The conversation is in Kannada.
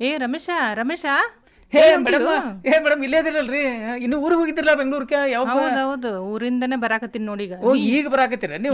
ಏ ರಮೇಶ ರಮೇಶ, ಹೇ ಮೇಡಮ್ ಇಲ್ಲೇ ಇದಿರಲ್ರಿ, ಇನ್ನು ಊರಿಗೆ ಹೋಗಿದ್ದಿರಲ್ಲ ಬೆಂಗಳೂರಿಗೆ? ಯಾವ ಹೌದೌದು, ಊರಿಂದನೇ ಬರಾಕತ್ತೀನಿ ನೋಡೀಗ. ಓ, ಈಗ ಬರಾಕತ್ತೀರ ನೀವು?